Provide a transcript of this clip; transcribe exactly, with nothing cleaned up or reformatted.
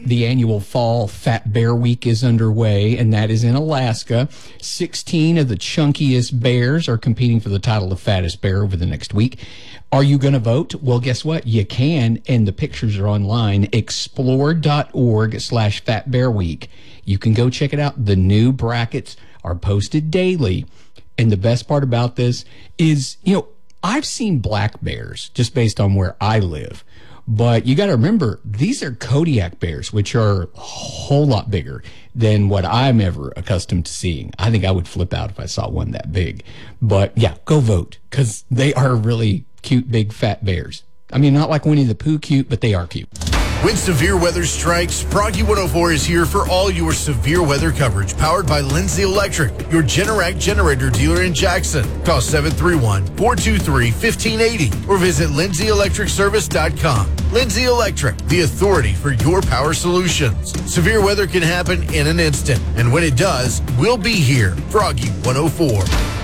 the annual Fall Fat Bear Week is underway, and that is in Alaska. sixteen of the chunkiest bears are competing for the title of fattest bear over the next week. Are you going to vote? Well, guess what? You can, and the pictures are online. Explore.org slash Fat Bear Week. You can go check it out. The new brackets are posted daily. And the best part about this is, you know, I've seen black bears just based on where I live. But you got to remember, these are Kodiak bears, which are a whole lot bigger than what I'm ever accustomed to seeing. I think I would flip out if I saw one that big. But yeah, go vote, because they are really cute, big, fat bears. I mean, not like Winnie the Pooh cute, but they are cute. When severe weather strikes, Froggy one oh four is here for all your severe weather coverage, powered by Lindsay Electric, your Generac generator dealer in Jackson. Call seven three one, four two three, one five eight zero or visit lindsay electric service dot com. Lindsay Electric, the authority for your power solutions. Severe weather can happen in an instant, and when it does, we'll be here. Froggy one oh four.